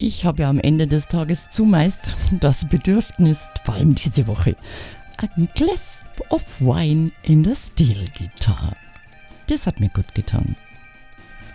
Ich habe ja am Ende des Tages zumeist das Bedürfnis, vor allem diese Woche, ein Glass of Wine in der Steel Guitar. Das hat mir gut getan.